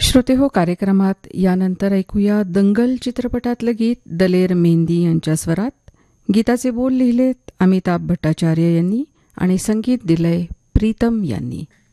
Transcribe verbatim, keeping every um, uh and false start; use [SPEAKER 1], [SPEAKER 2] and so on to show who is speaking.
[SPEAKER 1] श्रोते हो, कार्यक्रमात यानंतर ऐकूया दंगल चित्रपटातलं गीत दलेर मेहंदी यांच्या स्वरात. गीताचे बोल लिहिलेत अमिताभ भट्टाचार्य यांनी आणि संगीत दिलंय प्रीतम यांनी.